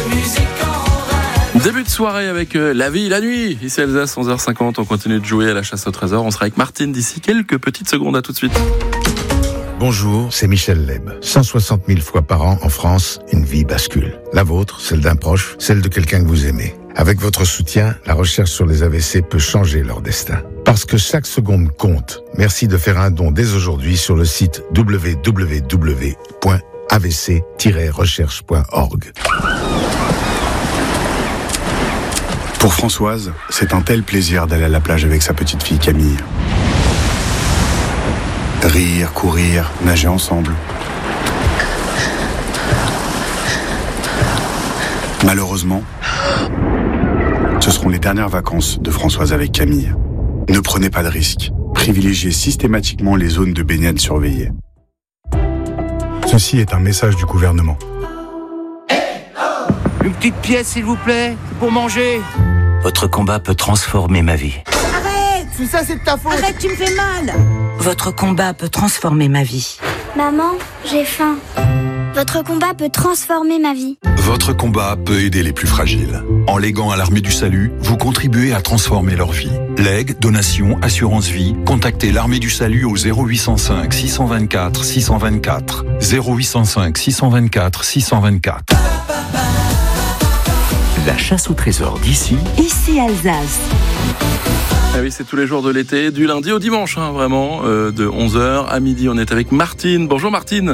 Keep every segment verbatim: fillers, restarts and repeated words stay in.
Début de soirée avec euh, La Vie, la Nuit. Ici Alsace, onze heures cinquante, on continue de jouer à la chasse au trésor. On sera avec Martine d'ici quelques petites secondes. À tout de suite. Bonjour, c'est Michel Leb. cent soixante mille fois par an en France, une vie bascule. La vôtre, celle d'un proche, celle de quelqu'un que vous aimez. Avec votre soutien, la recherche sur les A V C peut changer leur destin. Parce que chaque seconde compte. Merci de faire un don dès aujourd'hui sur le site w w w point a v c tiret recherche point org. Pour Françoise, c'est un tel plaisir d'aller à la plage avec sa petite fille Camille. Rire, courir, nager ensemble. Malheureusement, ce seront les dernières vacances de Françoise avec Camille. Ne prenez pas de risques. Privilégiez systématiquement les zones de baignade surveillées. Ceci est un message du gouvernement. Une petite pièce, s'il vous plaît, pour manger. Votre combat peut transformer ma vie. Arrête! Tout ça, c'est de ta faute! Arrête, tu me fais mal! Votre combat peut transformer ma vie. Maman, j'ai faim. Votre combat peut transformer ma vie. Votre combat peut aider les plus fragiles. En léguant à l'Armée du Salut, vous contribuez à transformer leur vie. Legs, donations, assurance vie, contactez l'Armée du Salut au zéro huit cent cinq six cent vingt-quatre six cent vingt-quatre. zéro huit cent cinq six cent vingt-quatre six cent vingt-quatre. La chasse au trésor d'ici. Ici Alsace. Ah oui, c'est tous les jours de l'été, du lundi au dimanche, hein, vraiment, euh, de onze heures à midi. On est avec Martine. Bonjour Martine.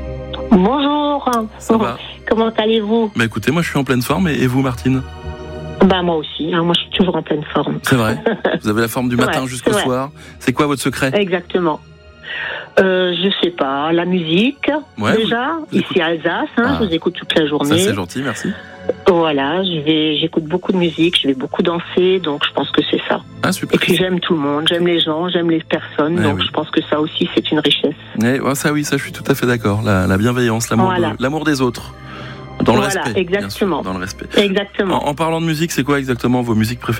Bonjour. Ça va ? Comment allez-vous ? Bah écoutez, moi je suis en pleine forme, et, et vous Martine ? Bah moi aussi, hein, moi je suis toujours en pleine forme. C'est vrai. Vous avez la forme du matin ouais, jusqu'au c'est soir. C'est quoi votre secret ? Exactement. Euh, je sais pas, la musique, ouais, déjà, vous, vous ici à Alsace, hein, ah. je vous écoute toute la journée. Ça c'est gentil, merci. Voilà, je vais, j'écoute beaucoup de musique, je vais beaucoup danser, donc je pense que c'est ça. Ah, super. Et puis j'aime tout le monde, j'aime les gens, j'aime les personnes, eh donc oui. je pense que ça aussi c'est une richesse. Eh, ouais, ça oui, ça je suis tout à fait d'accord. La, la bienveillance, l'amour, voilà. de, l'amour des autres. Dans le voilà, respect. Exactement. Bien sûr, dans le respect. Exactement. En, en parlant de musique, c'est quoi exactement vos musiques préférées ?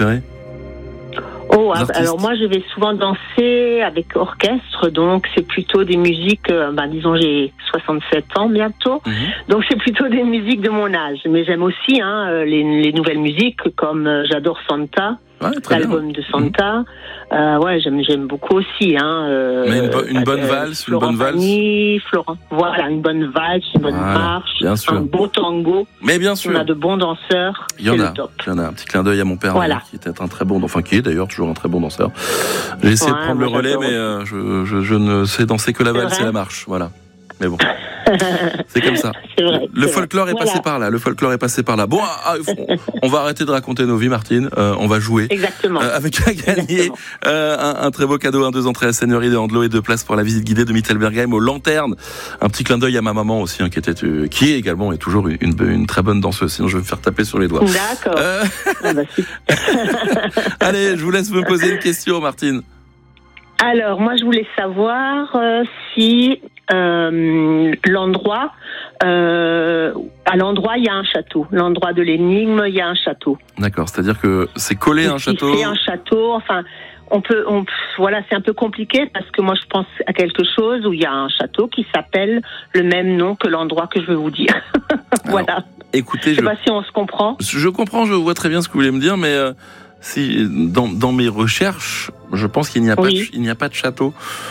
Oh, alors moi je vais souvent danser avec orchestre, donc c'est plutôt des musiques, euh, ben, disons j'ai soixante-sept ans bientôt, mmh. donc c'est plutôt des musiques de mon âge. Mais j'aime aussi hein, les, les nouvelles musiques, comme euh, j'adore Santa, ouais, l'album bien. de Santa. Mmh. Euh, ouais, j'aime j'aime beaucoup aussi. Hein, euh, Mais une, bo- une bonne euh, valse, Florent une bonne valse. Pagny, Florent, voilà, une bonne valse, une bonne voilà, marche, bien sûr. un beau tango. Mais bien sûr. On a de bons danseurs. Il y en c'est a. Le top. Il y en a. Un petit clin d'œil à mon père, voilà. qui était un très bon, enfin qui est d'ailleurs toujours un très bon danseur. J'ai essayé ouais, de prendre le relais, mais euh, je, je, je ne sais danser que la c'est valse vrai. et la marche. Voilà. Mais bon, c'est comme ça. C'est vrai, le c'est folklore vrai. est passé voilà. par là. Le folklore est passé par là. Bon, ah, on, on va arrêter de raconter nos vies, Martine. Euh, on va jouer. Exactement. Euh, avec à gagner euh, un, un très beau cadeau, un deux entrées à Seigneurie de Andelot et deux places pour la visite guidée de Mittelbergheim aux Lanternes. Un petit clin d'œil à ma maman aussi, hein, qui était, euh, qui est également et toujours une, une, une très bonne danseuse. Sinon, je vais me faire taper sur les doigts. D'accord. Euh... Ah bah, Allez, je vous laisse me poser une question, Martine. Alors, moi, je voulais savoir euh, si euh, l'endroit, euh, à l'endroit, il y a un château. L'endroit de l'énigme, il y a un château. D'accord, c'est-à-dire que c'est collé à un château. C'est un château, enfin, on peut, on, voilà, c'est un peu compliqué parce que moi, je pense à quelque chose où il y a un château qui s'appelle le même nom que l'endroit que je vais vous dire. Voilà. Alors, écoutez, je sais je... pas si on se comprend. Je comprends, je vois très bien ce que vous voulez me dire, mais... Euh... Si dans, dans mes recherches, je pense qu'il n'y a oui. pas de, il n'y a pas de château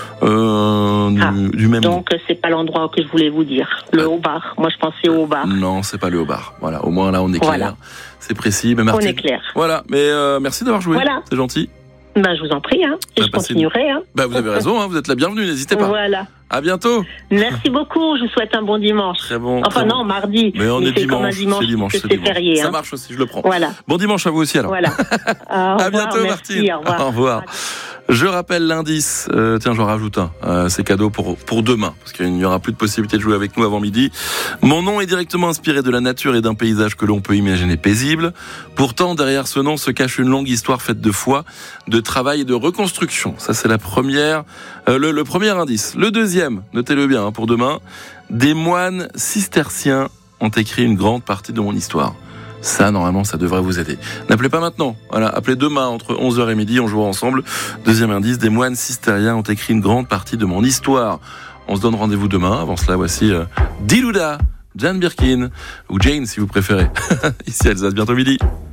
euh, du, ah, du même donc nom. C'est pas l'endroit que je voulais vous dire. Le euh, Haut-Bar. Moi je pensais au Haut-Bar. Non, c'est pas le Haut-Bar. Voilà, au moins là on est clair. Voilà. C'est précis. Mais Martine, on est clair. Voilà, mais euh, merci d'avoir joué. Voilà. C'est gentil. Ben, je vous en prie, hein. Et bah, je continuerai. Hein. Bah, vous avez raison, hein. Vous êtes la bienvenue, n'hésitez pas. Voilà. À bientôt. Merci beaucoup, je vous souhaite un bon dimanche. Très bon. Enfin très non, bon. mardi. Mais on Mais est c'est dimanche, comme un dimanche, c'est dimanche, c'est, c'est c'est dimanche. férié. Ça hein. marche aussi, je le prends. Voilà. Bon dimanche à vous aussi alors. Voilà. À à bientôt, merci, Martine. Au revoir. Au revoir. Je rappelle l'indice, euh, tiens j'en rajoute un, euh, c'est cadeau pour, pour demain, parce qu'il n'y aura plus de possibilité de jouer avec nous avant midi. Mon nom est directement inspiré de la nature et d'un paysage que l'on peut imaginer paisible. Pourtant, derrière ce nom se cache une longue histoire faite de foi, de travail et de reconstruction. Ça c'est la première, euh, le, le premier indice. Le deuxième, notez-le bien hein, pour demain, des moines cisterciens ont écrit une grande partie de mon histoire. Ça, normalement, ça devrait vous aider. N'appelez pas maintenant. Voilà, appelez demain entre onze heures et midi, on jouera ensemble. Deuxième indice, des moines cisterciens ont écrit une grande partie de mon histoire. On se donne rendez-vous demain. Avant cela, voici euh, Dilouda Jane Birkin, ou Jane si vous préférez. Ici Alsace, bientôt midi.